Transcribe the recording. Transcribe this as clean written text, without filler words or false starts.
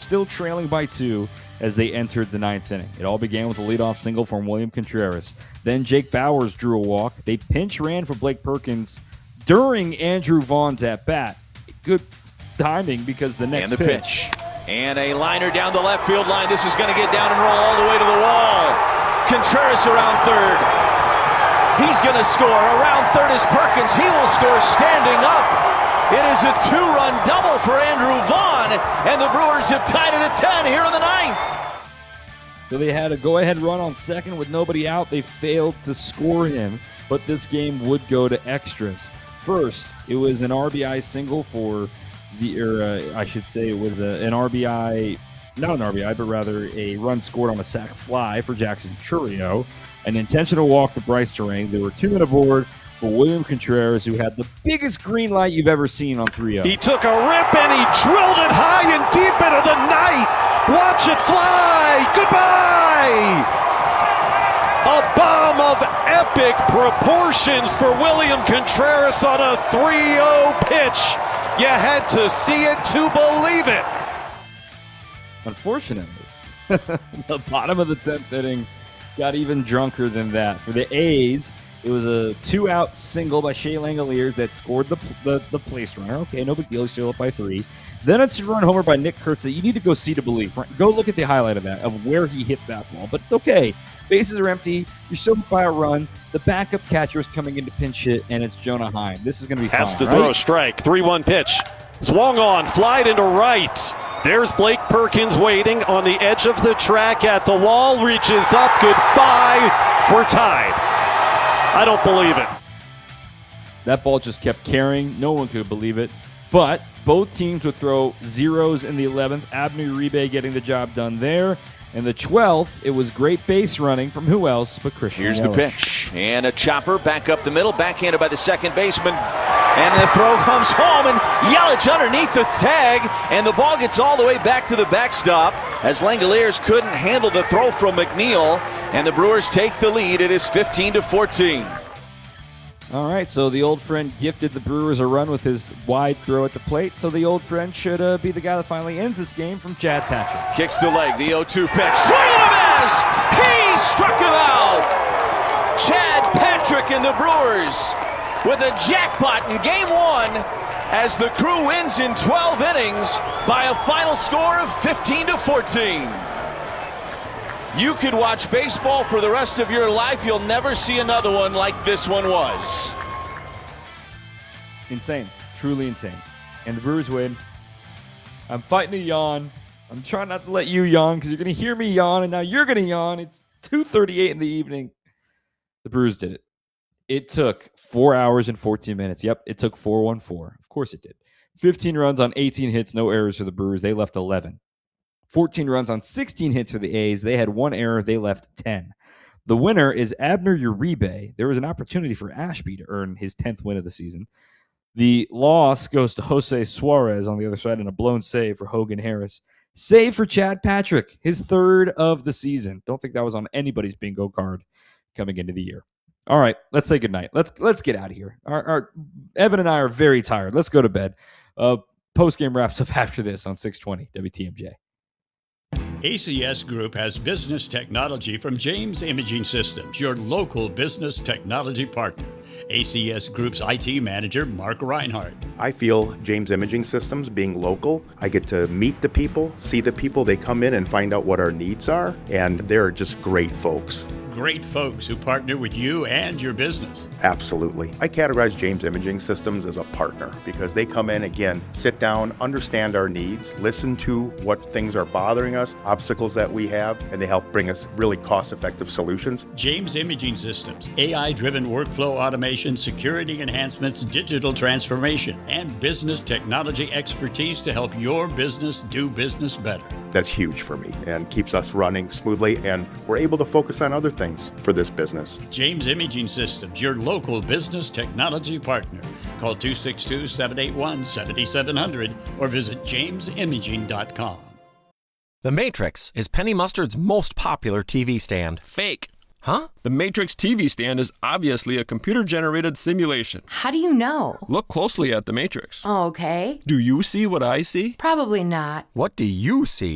still trailing by 2 as they entered the 9th inning. It all began with a leadoff single from William Contreras. Then Jake Bauers drew a walk. They pinch ran for Blake Perkins during Andrew Vaughn's at-bat. Good timing because the next pitch. And a liner down the left field line. This is going to get down and roll all the way to the wall. Contreras around third. He's going to score. Around third is Perkins. He will score standing up. It is a 2-run double for Andrew Vaughn, and the Brewers have tied it at 10 here in the 9th. So they had a go-ahead run on second with nobody out. They failed to score him, but this game would go to extras. First, it was an RBI single for it was an RBI, not an RBI, but rather a run scored on a sac fly for Jackson Chourio. An intentional walk to Bryce Terang. There were 2 men aboard for William Contreras, who had the biggest green light you've ever seen on 3-0. He took a rip and he drilled it high and deep into the night. Watch it fly. Goodbye. A bomb of epic proportions for William Contreras on a 3-0 pitch. You had to see it to believe it. Unfortunately, the bottom of the 10th inning got even drunker than that. For the A's, it was a 2-out single by Shea Langoliers that scored the place runner. Okay, no big deal. He's still up by 3. Then a 2-run homer by Nick Kurtz that you need to go see to believe. Go look at the highlight of that, of where he hit that ball. But it's okay. Bases are empty. You're still by a run. The backup catcher is coming in to pinch hit, and it's Jonah Heim. This is going to be fine, Has to throw a strike. 3-1 pitch. Swung on. Flied into right. There's Blake Perkins waiting on the edge of the track at the wall. Reaches up. Goodbye. We're tied. I don't believe it. That ball just kept carrying. No one could believe it. But both teams would throw zeros in the 11th. Abner Uribe getting the job done there. And the 12th, it was great base running from who else but Christian Here's Yelich. the pitch. And a chopper back up the middle. Backhanded by the second baseman. And the throw comes home. And Yelich underneath the tag. And the ball gets all the way back to the backstop as Langoliers couldn't handle the throw from McNeil. And the Brewers take the lead. It is 15-14. All right, so the old friend gifted the Brewers a run with his wide throw at the plate. So the old friend should be the guy that finally ends this game from Chad Patrick. Kicks the leg, the 0-2 pitch. Swing and a miss! He struck him out! Chad Patrick and the Brewers with a jackpot in Game 1 as the Crew wins in 12 innings by a final score of 15-14. You could watch baseball for the rest of your life. You'll never see another one like this one was. Insane. Truly insane. And the Brewers win. I'm fighting a yawn. I'm trying not to let you yawn because you're going to hear me yawn, and now you're going to yawn. It's 2:38 in the evening. The Brewers did it. It took 4 hours and 14 minutes. Yep, it took 4-1-4. Of course it did. 15 runs on 18 hits, no errors for the Brewers. They left 11. 14 runs on 16 hits for the A's. They had 1 error. They left 10. The winner is Abner Uribe. There was an opportunity for Ashby to earn his 10th win of the season. The loss goes to Jose Suarez on the other side and a blown save for Hogan Harris. Save for Chad Patrick, his 3rd of the season. Don't think that was on anybody's bingo card coming into the year. All right, let's say goodnight. Let's get out of here. Our Evan and I are very tired. Let's go to bed. Post-game wraps up after this on 620 WTMJ. ACS Group has business technology from James Imaging Systems, your local business technology partner. ACS Group's IT manager, Mark Reinhardt. I feel James Imaging Systems, being local, I get to meet the people, see the people. They come in and find out what our needs are, and they're just great folks. Great folks who partner with you and your business. Absolutely. I categorize James Imaging Systems as a partner because they come in, again, sit down, understand our needs, listen to what things are bothering us, obstacles that we have, and they help bring us really cost-effective solutions. James Imaging Systems, AI-driven workflow automation, security enhancements, digital transformation, and business technology expertise to help your business do business better. That's huge for me and keeps us running smoothly, and we're able to focus on other things for this business. James Imaging Systems, your local business technology partner. Call 262-781-7700 or visit jamesimaging.com. The Matrix is Penny Mustard's most popular TV stand. Fake. Huh? The Matrix TV stand is obviously a computer-generated simulation. How do you know? Look closely at the Matrix. Okay. Do you see what I see? Probably not. What do you see?